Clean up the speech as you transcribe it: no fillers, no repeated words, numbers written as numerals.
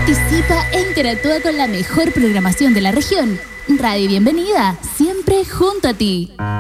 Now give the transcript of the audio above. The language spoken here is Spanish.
Participa e interactúa con la mejor programación de la región. Radio Bienvenida, siempre junto a ti.